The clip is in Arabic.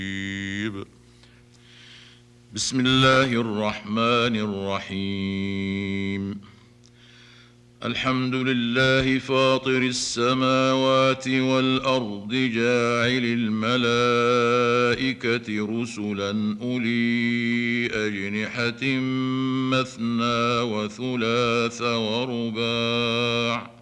بسم الله الرحمن الرحيم. الحمد لله فاطر السماوات والأرض جاعل الملائكة رسلا أولي أجنحة مثنى وثلاث ورباع